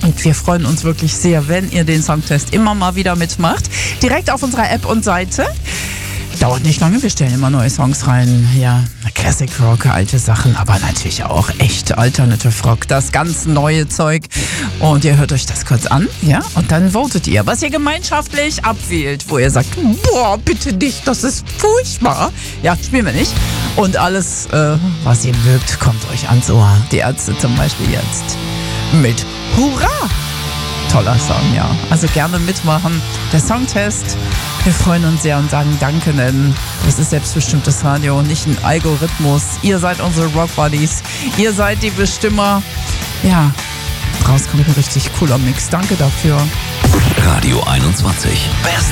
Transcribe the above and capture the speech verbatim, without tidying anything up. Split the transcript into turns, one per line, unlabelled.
Und wir freuen uns wirklich sehr, wenn ihr den Songtest immer mal wieder mitmacht. Direkt auf unserer App und Seite. Dauert nicht lange, wir stellen immer neue Songs rein. Ja, Classic Rock, alte Sachen, aber natürlich auch echt Alternative Rock. Das ganz neue Zeug. Und ihr hört euch das kurz an, ja? Und dann votet ihr, was ihr gemeinschaftlich abwählt, wo ihr sagt, boah, bitte nicht, das ist furchtbar. Ja, spielen wir nicht. Und alles, äh, was ihr mögt, kommt euch ans Ohr. Die Ärzte zum Beispiel jetzt mit Hurra! Toller Song, ja. Also gerne mitmachen. Der Songtest. Wir freuen uns sehr und sagen Danke, denn das ist selbstbestimmtes Radio, nicht ein Algorithmus. Ihr seid unsere Rock Buddies. Ihr seid die Bestimmer. Ja, raus kommt ein richtig cooler Mix. Danke dafür.
Radio einundzwanzig. Best